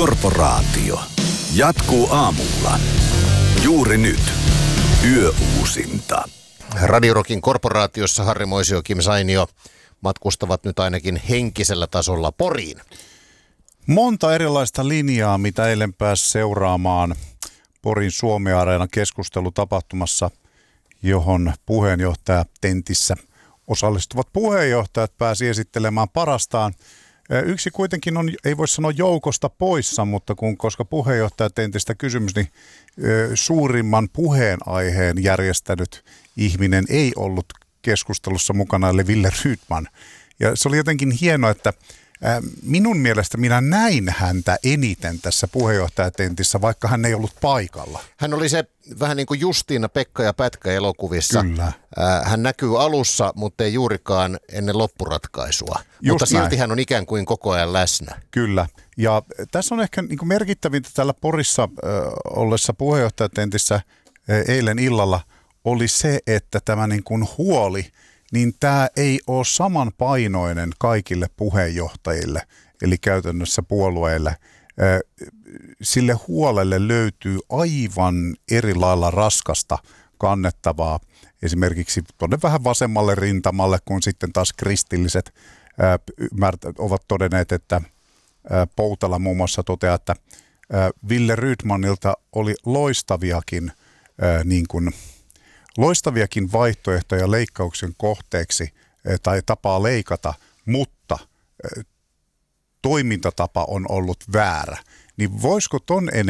Korporaatio jatkuu aamulla. Juuri nyt. Yöuusinta. Radio Rockin korporaatiossa Harri Moisio, Kim Sainio matkustavat nyt ainakin henkisellä tasolla Poriin. Monta erilaista linjaa, mitä eilen pääsi seuraamaan Porin Suomi-areenan keskustelutapahtumassa, johon puheenjohtajatentissä osallistuvat puheenjohtajat pääsi esittelemään parastaan. Yksi kuitenkin on, ei voi sanoa joukosta poissa, mutta koska puheenjohtajatentistä kysymys, niin suurimman puheenaiheen järjestänyt ihminen ei ollut keskustelussa mukana, eli Wille Rydman. Ja se oli jotenkin hienoa, että minun mielestä minä näin häntä eniten tässä puheenjohtajatentissä, vaikka hän ei ollut paikalla. Hän oli se vähän niin kuin Justiina, Pekka ja Pätkä elokuvissa. Kyllä. Hän näkyy alussa, mutta ei juurikaan ennen loppuratkaisua. Just mutta silti näin. hän on ikään kuin koko ajan läsnä. Kyllä. Ja tässä on ehkä niin kuin merkittävintä täällä Porissa ollessa puheenjohtajatentissä eilen illalla oli se, että tämä niin kuin huoli, niin tämä ei ole samanpainoinen kaikille puheenjohtajille, eli käytännössä puolueille. Sille huolelle löytyy aivan eri lailla raskasta kannettavaa, esimerkiksi tuonne vähän vasemmalle rintamalle, kun sitten taas kristilliset ovat todenneet, että Poutala muun muassa toteaa, että Wille Rydmanilta oli loistaviakin vaihtoehtoja leikkauksen kohteeksi tai tapaa leikata, mutta toimintatapa on ollut väärä. Niin voisiko ton